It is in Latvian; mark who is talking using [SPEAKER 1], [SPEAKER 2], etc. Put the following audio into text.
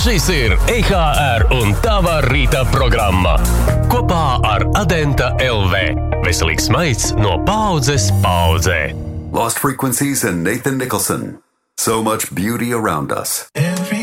[SPEAKER 1] Šis ir EHR un tava rīta programma. Kopā ar Adenta LV. Veselīgs maids no paaudzes paaudzē.
[SPEAKER 2] Lost Frequencies and Nathan Nicholson. So much beauty around us.